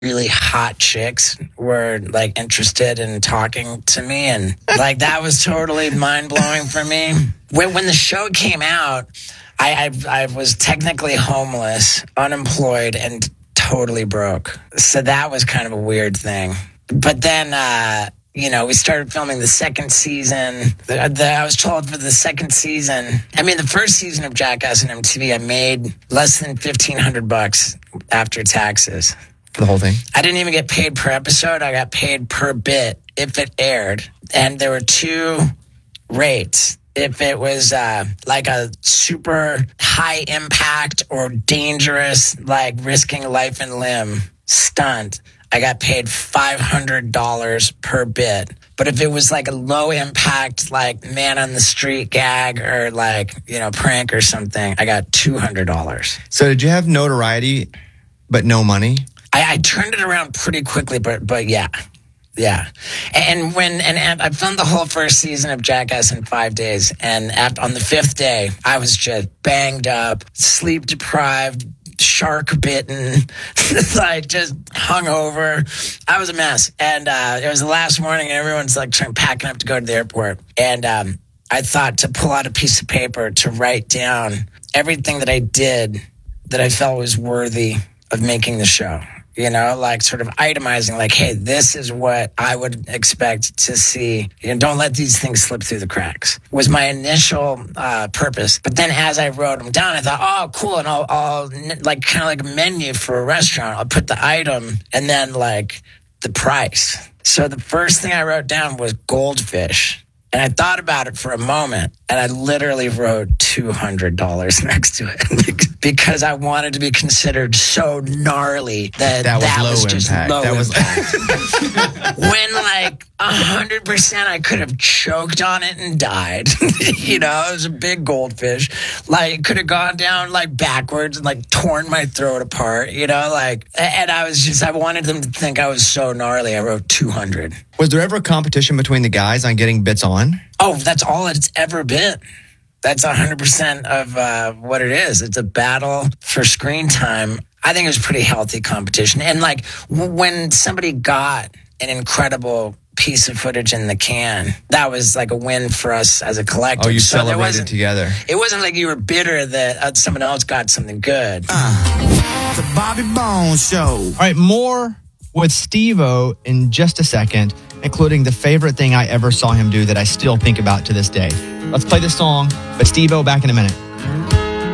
really hot chicks were like interested in talking to me, and like that was totally mind-blowing for me. When the show came out, I was technically homeless, unemployed, and totally broke. So that was kind of a weird thing. But then we started filming the second season. I was told for the second season, the first season of Jackass and MTV, I made less than $1,500 after taxes. For the whole thing? I didn't even get paid per episode. I got paid per bit if it aired. And there were two rates. If it was like a super high impact or dangerous, like risking life and limb stunt, I got paid $500 per bit. But if it was like a low impact, like man on the street gag or like, prank or something, I got $200. So did you have notoriety but no money? I turned it around pretty quickly, but yeah. Yeah. And I filmed the whole first season of Jackass in 5 days. And on the fifth day, I was just banged up, sleep deprived, shark bitten, like just hungover. I was a mess. And it was the last morning and everyone's like packing up to go to the airport. And I thought to pull out a piece of paper to write down everything that I did that I felt was worthy of making the show. Like sort of itemizing, like, hey, this is what I would expect to see. Don't let these things slip through the cracks, was my initial purpose. But then as I wrote them down, I thought, oh, cool. And I'll like kind of like a menu for a restaurant. I'll put the item and then like the price. So the first thing I wrote down was goldfish. And I thought about it for a moment, and I literally wrote $200 next to it because I wanted to be considered so gnarly that was just low impact. When like 100% I could have choked on it and died. It was a big goldfish. Like it could have gone down like backwards and like torn my throat apart. And I wanted them to think I was so gnarly. I wrote 200. Was there ever a competition between the guys on getting bits on? Oh, that's all it's ever been. That's 100% of what it is. It's a battle for screen time. I think it was pretty healthy competition. And like when somebody got an incredible piece of footage in the can, that was like a win for us as a collective. Oh, you celebrated together. It wasn't like you were bitter that someone else got something good. The Bobby Bones Show. All right, more with Steve-O in just a second, including the favorite thing I ever saw him do that I still think about to this day. Let's play this song, but Steve-O back in a minute.